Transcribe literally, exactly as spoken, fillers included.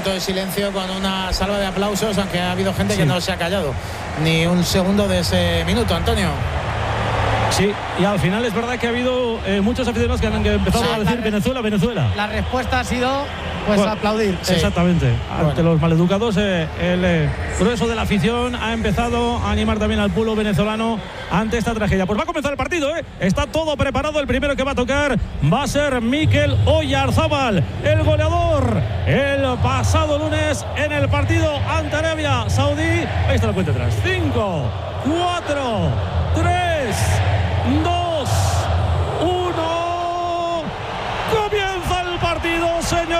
minuto de silencio con una salva de aplausos, aunque ha habido gente sí. que no se ha callado ni un segundo de ese minuto, Antonio. Sí, y al final es verdad que ha habido eh, muchos aficionados que han empezado o sea, a decir Venezuela, Venezuela. La respuesta ha sido pues bueno, aplaudir. Sí. Exactamente. Ante bueno. los maleducados, eh, el eh, grueso de la afición ha empezado a animar también al pueblo venezolano ante esta tragedia. Pues va a comenzar el partido, ¿eh? Está todo preparado. El primero que va a tocar va a ser Mikel Oyarzábal, el goleador el pasado lunes en el partido ante Arabia Saudí. Ahí está la cuenta atrás. Cinco, cuatro,